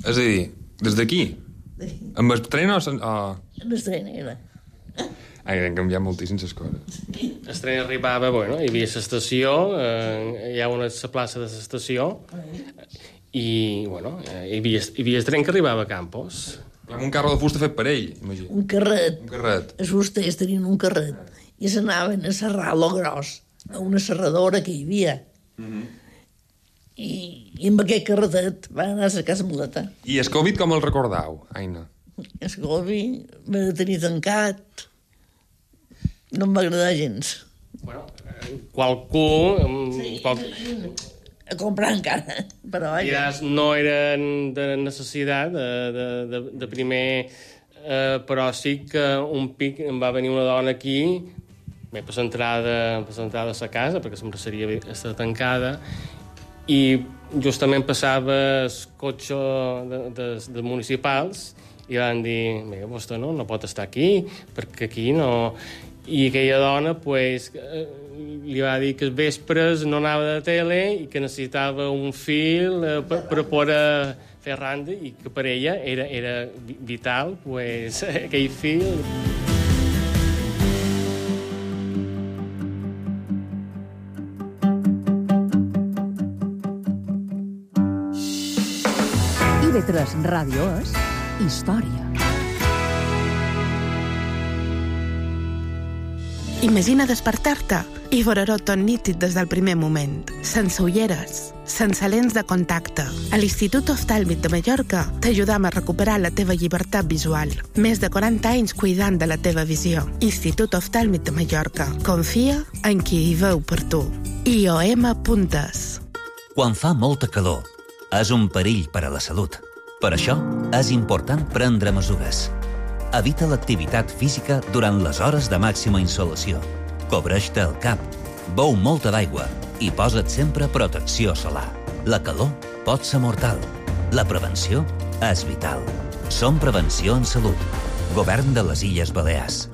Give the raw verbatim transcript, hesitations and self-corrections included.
És a dir, des d'aquí? Amb el tren o... Sen... o... En el tren era. Ai, han canviat moltíssim les coses. El tren arribava, bueno, hi havia l'estació, eh, hi ha una la plaça de l'estació, i, bueno, eh, hi, havia, hi havia el tren que arribava a Campos. Amb un carro de fusta fet per ell, imagina. Un carret. Un carret. Els fusters tenien un carret i s'anaven a serrar lo gros, a una serradora que hi havia. Mm-hmm. I, I amb aquest carretet van anar a cercar la muleta. I el Covid com el recordau, Aina? El Covid m'ha de tenir tancat. No em va agradar gens. Bueno, qualcú... Sí, qual... a comprar encara, però... Diràs, no eren de necessitat, de, de, de, de primer... Eh, però sí que un pic em va venir una dona aquí, bé, per l'entrada per l'entrada a la casa, perquè la merceria està tancada, i justament passava el cotxe de, de, de municipals i van dir, bé, vostè no, no pot estar aquí, perquè aquí no... I aquella dona, pues, li va dir que els vespres no anava de tele i que necessitava un fil eh, per, per poder fer randa i que per ella era, era vital, pues, aquell fil. I ve tres Ràdio és història. Imagina despertar-te i veure-ho tot nítid des del primer moment, sense ulleres, sense lents de contacte. A l'Institut Oftàlmic de Mallorca t'ajudam a recuperar la teva llibertat visual. Més de quaranta anys cuidant de la teva visió. Institut Oftàlmic de Mallorca. Confia en qui hi veu per tu. I O M punt es. Quan fa molta calor, és un perill per a la salut. Per això, és important prendre mesures. Evita l'activitat física durant les hores de màxima insolació. Cobreix-te el cap, beu molta d'aigua i posa't sempre protecció solar. La calor pot ser mortal. La prevenció és vital. Som Prevenció en Salut. Govern de les Illes Balears.